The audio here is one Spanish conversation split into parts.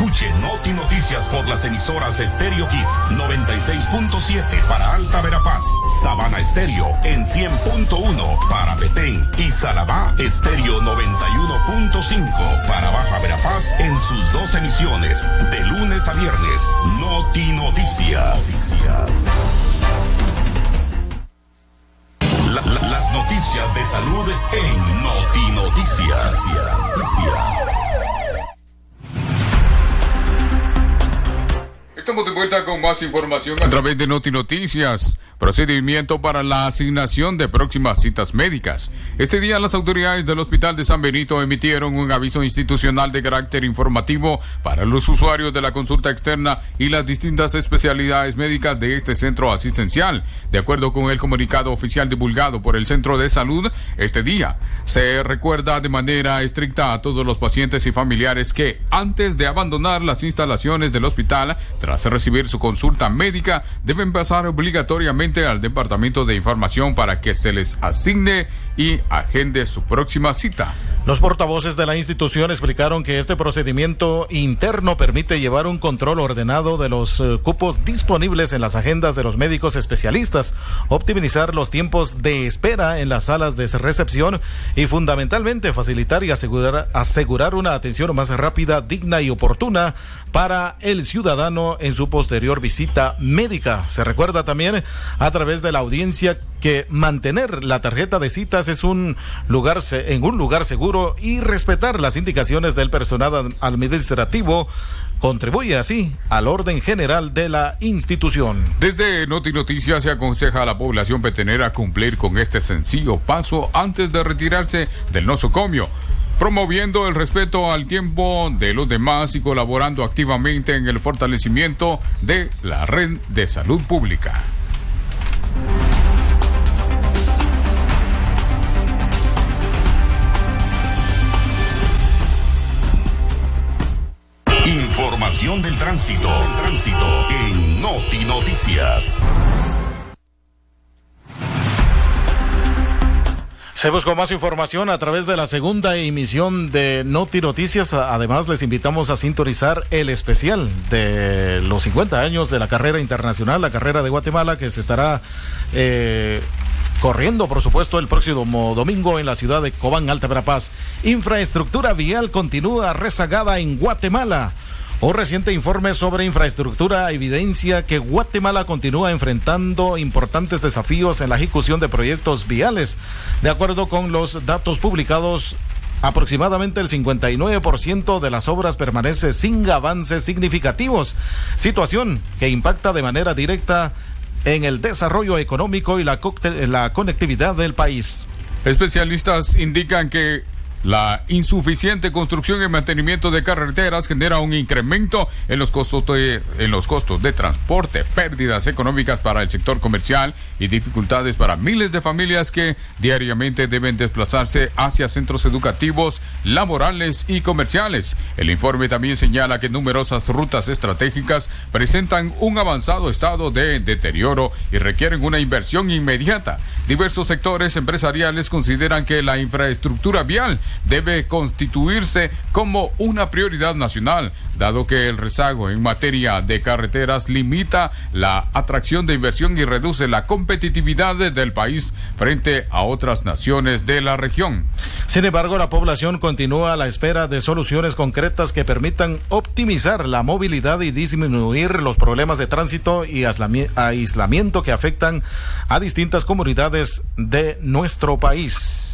Escuche Noti Noticias por las emisoras Stereo Kids 96.7 para Alta Verapaz, Sabana Estéreo en 100.1 para Petén y Salabá Estéreo 91.5 para Baja Verapaz en sus 2 emisiones de lunes a viernes. Noti Noticias. Las noticias de salud en Noti Noticias. Estamos de vuelta con más información a través de Noti Noticias. Procedimiento para la asignación de próximas citas médicas. Este día las autoridades del Hospital de San Benito emitieron un aviso institucional de carácter informativo para los usuarios de la consulta externa y las distintas especialidades médicas de este centro asistencial. De acuerdo con el comunicado oficial divulgado por el Centro de Salud, este día se recuerda de manera estricta a todos los pacientes y familiares que antes de abandonar las instalaciones del hospital, tras recibir su consulta médica, deben pasar obligatoriamente al Departamento de Información para que se les asigne y agende su próxima cita. Los portavoces de la institución explicaron que este procedimiento interno permite llevar un control ordenado de los cupos disponibles en las agendas de los médicos especialistas, optimizar los tiempos de espera en las salas de recepción y fundamentalmente facilitar y asegurar una atención más rápida, digna y oportuna para el ciudadano en su posterior visita médica. Se recuerda también a través de la audiencia que mantener la tarjeta de citas es en un lugar seguro y respetar las indicaciones del personal administrativo contribuye así al orden general de la institución. Desde Noti Noticias se aconseja a la población petenera cumplir con este sencillo paso antes de retirarse del nosocomio, promoviendo el respeto al tiempo de los demás y colaborando activamente en el fortalecimiento de la red de salud pública. Información del tránsito en Noti Noticias. Seguimos con más información a través de la segunda emisión de Noti Noticias. Además, les invitamos a sintonizar el especial de los 50 años de la carrera internacional, la carrera de Guatemala, que se estará corriendo, por supuesto, el próximo domingo en la ciudad de Cobán, Alta Verapaz. Infraestructura vial continúa rezagada en Guatemala. Un reciente informe sobre infraestructura evidencia que Guatemala continúa enfrentando importantes desafíos en la ejecución de proyectos viales. De acuerdo con los datos publicados, aproximadamente el 59% de las obras permanece sin avances significativos, situación que impacta de manera directa en el desarrollo económico y la conectividad del país. Especialistas indican que la insuficiente construcción y mantenimiento de carreteras genera un incremento en los costos de transporte, pérdidas económicas para el sector comercial y dificultades para miles de familias que diariamente deben desplazarse hacia centros educativos, laborales y comerciales. El informe también señala que numerosas rutas estratégicas presentan un avanzado estado de deterioro y requieren una inversión inmediata. Diversos sectores empresariales consideran que la infraestructura vial debe constituirse como una prioridad nacional, dado que el rezago en materia de carreteras limita la atracción de inversión y reduce la competitividad del país frente a otras naciones de la región. Sin embargo, la población continúa a la espera de soluciones concretas que permitan optimizar la movilidad y disminuir los problemas de tránsito y aislamiento que afectan a distintas comunidades de nuestro país.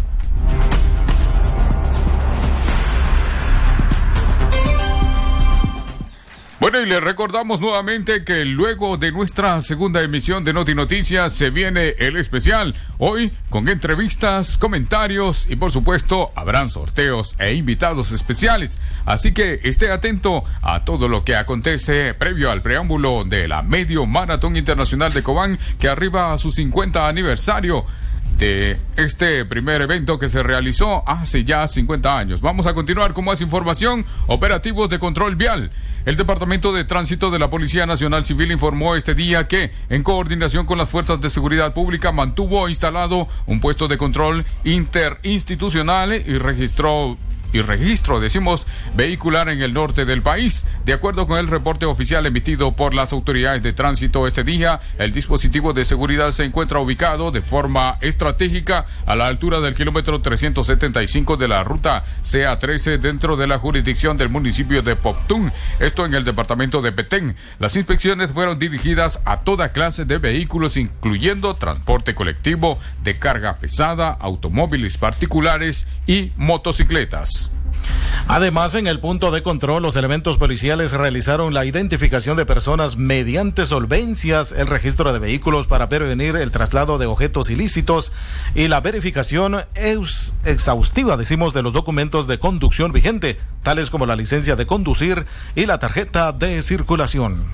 Bueno, y les recordamos nuevamente que luego de nuestra segunda emisión de Noti Noticias se viene el especial. Hoy con entrevistas, comentarios y por supuesto habrán sorteos e invitados especiales. Así que esté atento a todo lo que acontece previo al preámbulo de la Medio Maratón Internacional de Cobán, que arriba a su 50 aniversario de este primer evento que se realizó hace ya 50 años. Vamos a continuar con más información. Operativos de control vial. El Departamento de Tránsito de la Policía Nacional Civil informó este día que, en coordinación con las fuerzas de seguridad pública, mantuvo instalado un puesto de control interinstitucional y registró y registro, vehicular en el norte del país. De acuerdo con el reporte oficial emitido por las autoridades de tránsito este día, el dispositivo de seguridad se encuentra ubicado de forma estratégica a la altura del kilómetro 375 de la ruta CA13 dentro de la jurisdicción del municipio de Poptún, esto en el departamento de Petén. Las inspecciones fueron dirigidas a toda clase de vehículos, incluyendo transporte colectivo de carga pesada, automóviles particulares y motocicletas. Además, en el punto de control, los elementos policiales realizaron la identificación de personas mediante solvencias, el registro de vehículos para prevenir el traslado de objetos ilícitos y la verificación exhaustiva, de los documentos de conducción vigente, tales como la licencia de conducir y la tarjeta de circulación.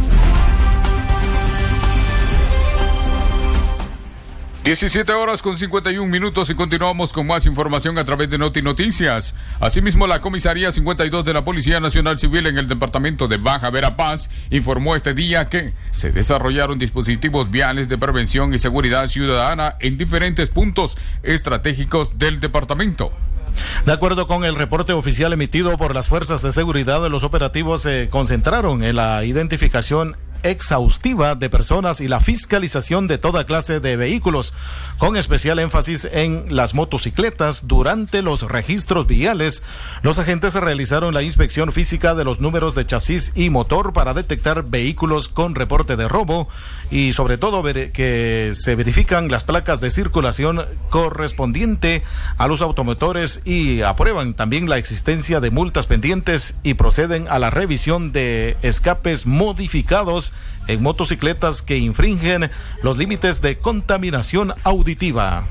17:51 y continuamos con más información a través de Noti Noticias. Asimismo, la Comisaría 52 de la Policía Nacional Civil en el departamento de Baja Verapaz informó este día que se desarrollaron dispositivos viales de prevención y seguridad ciudadana en diferentes puntos estratégicos del departamento. De acuerdo con el reporte oficial emitido por las fuerzas de seguridad, los operativos se concentraron en la identificación exhaustiva de personas y la fiscalización de toda clase de vehículos, con especial énfasis en las motocicletas. Durante los registros viales, los agentes realizaron la inspección física de los números de chasis y motor para detectar vehículos con reporte de robo y sobre todo que se verifican las placas de circulación correspondiente a los automotores y aprueban también la existencia de multas pendientes y proceden a la revisión de escapes modificados en motocicletas que infringen los límites de contaminación auditiva.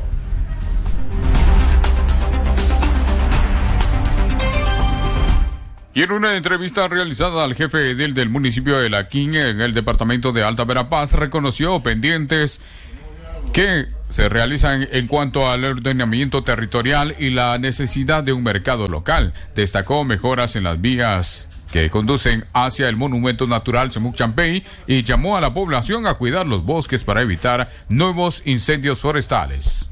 Y en una entrevista realizada al jefe edil del municipio de Laquín en el departamento de Alta Verapaz, reconoció pendientes que se realizan en cuanto al ordenamiento territorial y la necesidad de un mercado local. Destacó mejoras en las vías que conducen hacia el monumento natural Semuc Champey y llamó a la población a cuidar los bosques para evitar nuevos incendios forestales.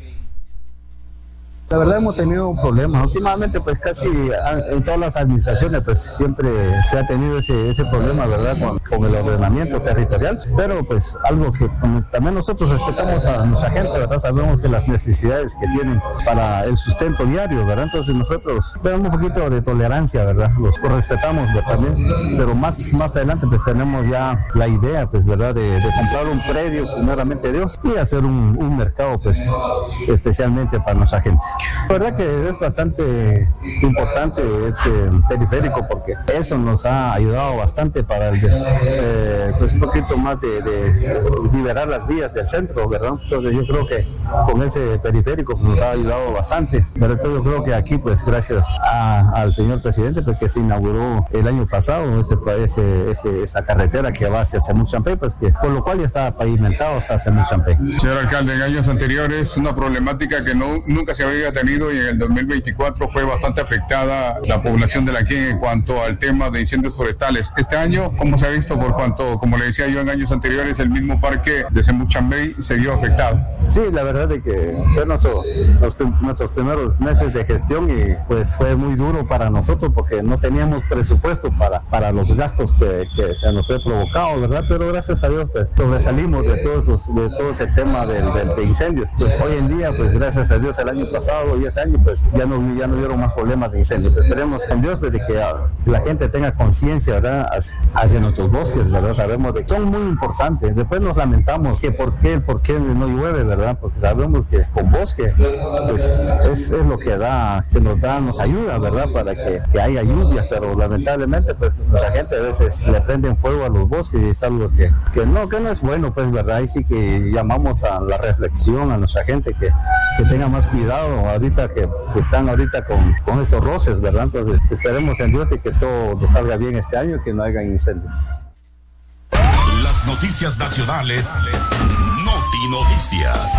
La verdad hemos tenido problemas. Últimamente pues casi en todas las administraciones pues siempre se ha tenido ese problema, ¿verdad? Con el ordenamiento territorial, pero pues algo que también nosotros respetamos a nuestra gente, ¿verdad? Sabemos que las necesidades que tienen para el sustento diario, ¿verdad? Entonces nosotros tenemos un poquito de tolerancia, ¿verdad? Los respetamos también, pero más adelante pues tenemos ya la idea, pues, ¿verdad? De comprar un predio, primeramente Dios, y hacer un mercado pues especialmente para nuestra gente. La verdad que es bastante importante este periférico porque eso nos ha ayudado bastante para pues un poquito más de liberar las vías del centro, ¿verdad? Entonces yo creo que con ese periférico nos ha ayudado bastante. Pero entonces yo creo que aquí pues gracias al señor presidente pues que se inauguró el año pasado esa carretera que va hacia Semuc Champey, pues que por lo cual ya está pavimentado hasta Semuc Champey. Señor alcalde, en años anteriores una problemática que nunca se había tenido y en el 2024 fue bastante afectada la población de Laquín en cuanto al tema de incendios forestales. Este año, ¿cómo se ha visto? Por cuanto, como le decía yo, en años anteriores el mismo parque de Semuc Champey se vio afectado. Sí, la verdad de que fue nuestros primeros meses de gestión y pues fue muy duro para nosotros porque no teníamos presupuesto para los gastos que se nos fue provocado, ¿verdad? Pero gracias a Dios pues, sobresalimos de todo ese tema de incendios. Pues hoy en día, pues gracias a Dios el año pasado y este año pues ya no hubieron más problemas de incendios. Pues, esperemos en Dios pues, de que la gente tenga conciencia, ¿verdad? Hacia nuestros bosques, ¿verdad? Sabemos de que son muy importantes. Después nos lamentamos que por qué no llueve, ¿verdad? Porque sabemos que con bosque pues es lo que nos ayuda, ¿verdad? Para que haya lluvias, pero lamentablemente pues mucha gente a veces le prenden fuego a los bosques y es algo que no es bueno, pues, ¿verdad? Y sí que llamamos a la reflexión a nuestra gente que tenga más cuidado ahorita que están ahorita con esos roces, ¿verdad? Entonces esperemos en Dios de que todo nos salga bien este año y que no haya incendios. Las noticias nacionales, Noti Noticias.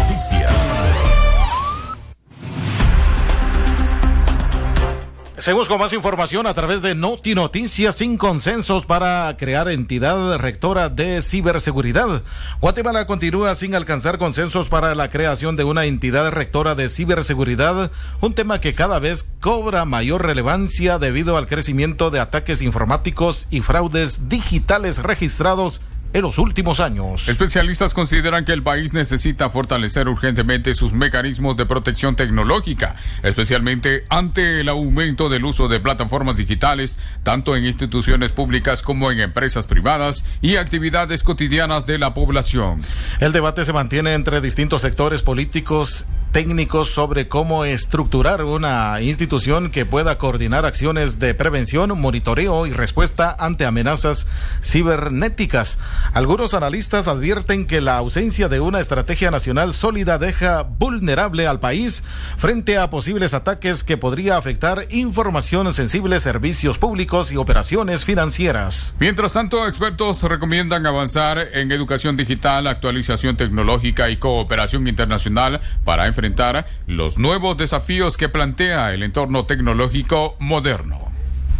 Seguimos con más información a través de Noti Noticias. Sin consensos para crear entidad rectora de ciberseguridad. Guatemala continúa sin alcanzar consensos para la creación de una entidad rectora de ciberseguridad, un tema que cada vez cobra mayor relevancia debido al crecimiento de ataques informáticos y fraudes digitales registrados en los últimos años. Especialistas consideran que el país necesita fortalecer urgentemente sus mecanismos de protección tecnológica, especialmente ante el aumento del uso de plataformas digitales, tanto en instituciones públicas como en empresas privadas y actividades cotidianas de la población. El debate se mantiene entre distintos sectores políticos, técnicos sobre cómo estructurar una institución que pueda coordinar acciones de prevención, monitoreo y respuesta ante amenazas cibernéticas. Algunos analistas advierten que la ausencia de una estrategia nacional sólida deja vulnerable al país frente a posibles ataques que podría afectar información sensible, servicios públicos y operaciones financieras. Mientras tanto, expertos recomiendan avanzar en educación digital, actualización tecnológica y cooperación internacional para enfrentar los nuevos desafíos que plantea el entorno tecnológico moderno.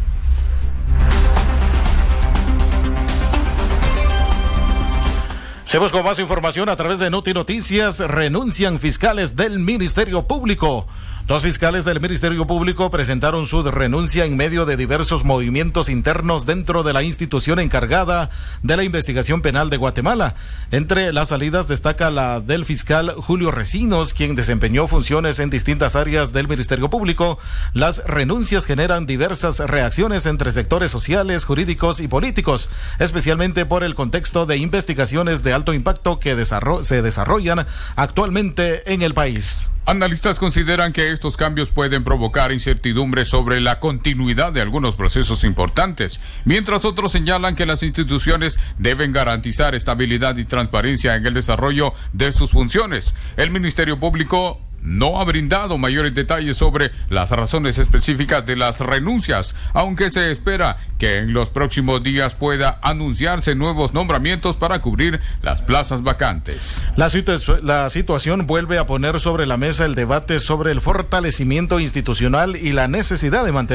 Seguimos con más información a través de Noti Noticias. Renuncian fiscales del Ministerio Público. 2 fiscales del Ministerio Público presentaron su renuncia en medio de diversos movimientos internos dentro de la institución encargada de la investigación penal de Guatemala. Entre las salidas destaca la del fiscal Julio Recinos, quien desempeñó funciones en distintas áreas del Ministerio Público. Las renuncias generan diversas reacciones entre sectores sociales, jurídicos y políticos, especialmente por el contexto de investigaciones de alto impacto que se desarrollan actualmente en el país. Analistas consideran que estos cambios pueden provocar incertidumbre sobre la continuidad de algunos procesos importantes, mientras otros señalan que las instituciones deben garantizar estabilidad y transparencia en el desarrollo de sus funciones. El Ministerio Público no ha brindado mayores detalles sobre las razones específicas de las renuncias, aunque se espera que en los próximos días pueda anunciarse nuevos nombramientos para cubrir las plazas vacantes. La situación vuelve a poner sobre la mesa el debate sobre el fortalecimiento institucional y la necesidad de mantener